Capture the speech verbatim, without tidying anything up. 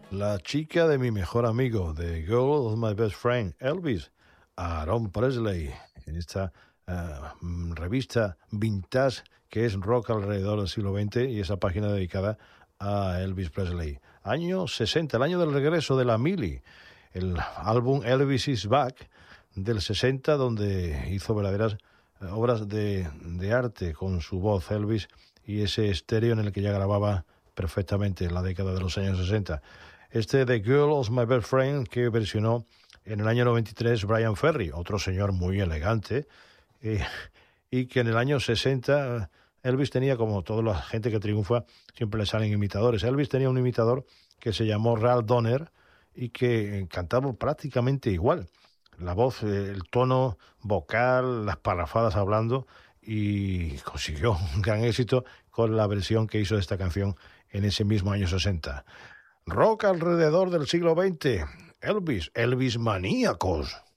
La chica de mi mejor amigo, The Girl of My Best Friend, Elvis, Aaron Presley, en esta uh, revista vintage que es rock alrededor del siglo veinte y esa página dedicada a Elvis Presley. Año sesenta, el año del regreso de la Mili, el álbum Elvis is Back del sesenta, donde hizo verdaderas uh, obras de, de arte con su voz Elvis y ese estéreo en el que ya grababa perfectamente en la década de los años sesenta. Este The Girl of My Best Friend que versionó en el año noventa y tres Brian Ferry, otro señor muy elegante, eh, y que en el año sesenta Elvis tenía, como toda la gente que triunfa, siempre le salen imitadores. Elvis tenía un imitador que se llamó Ralph Donner y que cantaba prácticamente igual. La voz, el tono vocal, las parrafadas hablando, y consiguió un gran éxito con la versión que hizo de esta canción en ese mismo año sesenta. Rock alrededor del siglo veinte. Elvis, Elvis maníacos.